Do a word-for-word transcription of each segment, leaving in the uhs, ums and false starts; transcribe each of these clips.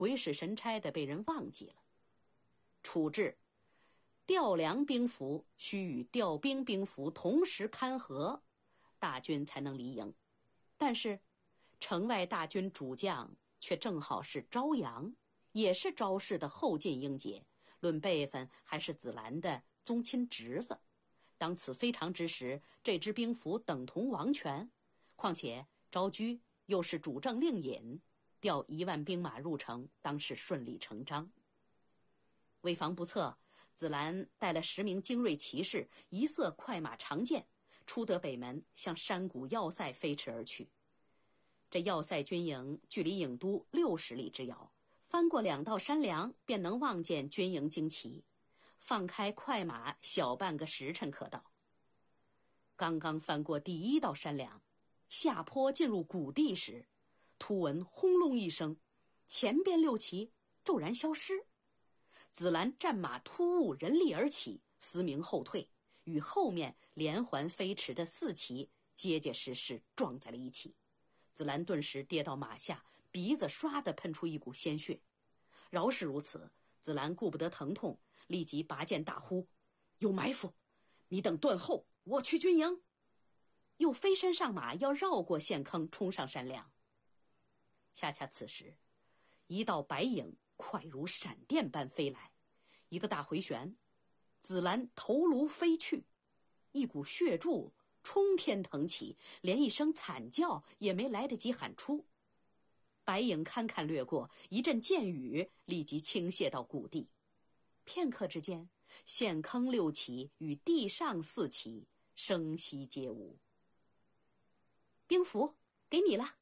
鬼使神差的被人忘记了。处置调粮兵符需与调兵兵符同时勘合，大军才能离营。但是城外大军主将却正好是昭阳，也是昭氏的后进英杰，论辈分还是子兰的宗亲侄子。当此非常之时，这支兵符等同王权。况且昭居又是主政令尹，调一万兵马入城，当是顺理成章。为防不测，子兰带了十名精锐骑士，一色快马长剑，出得北门，向山谷要塞飞驰而去。这要塞军营距离郢都六十里之遥，翻过两道山梁，便能望见军营旌旗。放开快马，小半个时辰可到。刚刚翻过第一道山梁，下坡进入谷地时，突闻轰隆一声，前边六骑骤然消失。子兰战马突兀，人力而起，嘶鸣后退，与后面连环飞驰的四骑结结实实撞在了一起。子兰顿时跌到马下，鼻子唰地喷出一股鲜血。饶是如此，子兰顾不得疼痛，立即拔剑大呼：有埋伏，你等断后，我去军营。又飞身上马，要绕过陷坑，冲上山梁。恰恰此时，一道白影快如闪电般飞来，一个大回旋，紫兰头颅飞去，一股血柱冲天腾起，连一声惨叫也没来得及喊出。白影堪堪掠过，一阵箭雨立即倾泻到谷地。片刻之间，陷坑六骑与地上四骑声息皆无。兵符给你了。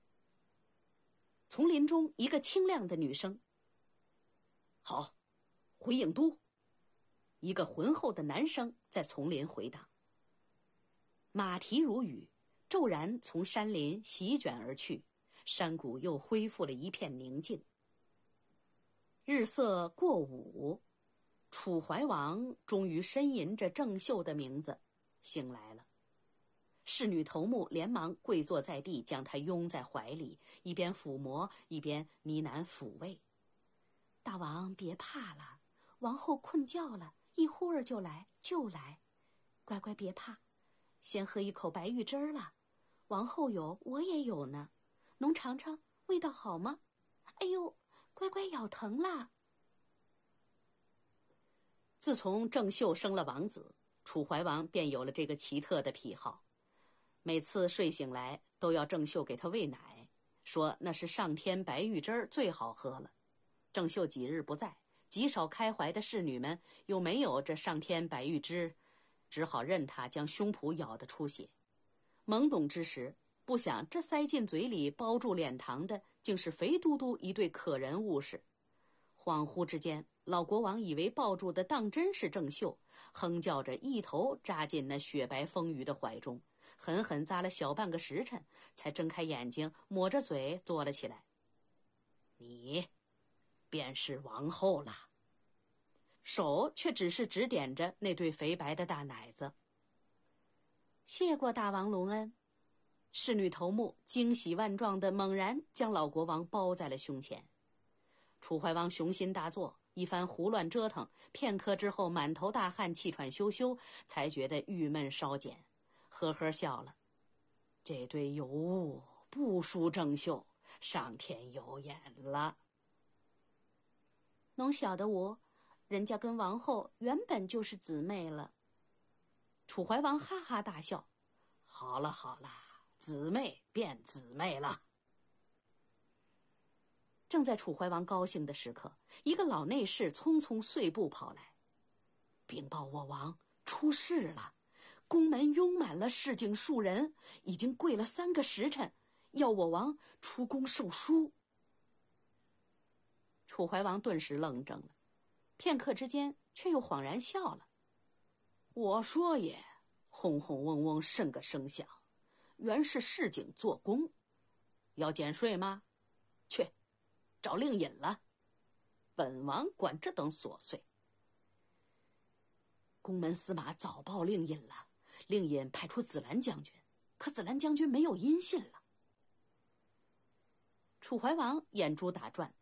丛林中一个清亮的女声：好，回郢都。一个浑厚的男声在丛林回荡。马蹄如雨，骤然从山林席卷而去，山谷又恢复了一片宁静。日色过午，楚怀王终于呻吟着郑袖的名字醒来了。侍女头目连忙跪坐在地，将他拥在怀里，一边抚摸一边呢喃抚慰：大王别怕了，王后困觉了，一会儿就来就来，乖乖别怕，先喝一口白玉汁儿了，王后有我也有呢，侬尝尝味道好吗？哎呦，乖乖咬疼了。自从郑袖生了王子，楚怀王便有了这个奇特的癖好，每次睡醒来都要郑袖给他喂奶，说那是上天白玉汁儿最好喝了。郑袖几日不在，极少开怀的侍女们又没有这上天白玉汁，只好任他将胸脯咬得出血。懵懂之时，不想这塞进嘴里包住脸膛的竟是肥嘟嘟一对可人物事。恍惚之间，老国王以为抱住的当真是郑袖，哼叫着一头扎进那雪白丰腴的怀中，狠狠咂了小半个时辰，才睁开眼睛，抹着嘴坐了起来。你便是王后了。手却只是指点着那对肥白的大奶子。谢过大王隆恩。侍女头目惊喜万状的猛然将老国王包在了胸前。楚怀王雄心大作，一番胡乱折腾，片刻之后满头大汗，气喘吁吁，才觉得郁闷稍减，呵呵笑了。这对尤物不输郑袖，上天有眼了。侬晓得我，人家跟王后原本就是姊妹了。楚怀王哈哈大笑：好了好了，姊妹变姊妹了。正在楚怀王高兴的时刻，一个老内侍匆匆碎步跑来，禀报我王出事了，宫门拥满了市井庶人，已经跪了三个时辰，要我王出宫受书。楚怀王顿时愣怔了，片刻之间却又恍然笑了。我说也，轰轰嗡嗡甚个声响，原是市井做工。要减税吗？去找令尹了，本王管这等琐碎。宫门司马早报令尹了，令尹派出紫兰将军，可紫兰将军没有音信了。楚怀王眼珠打转，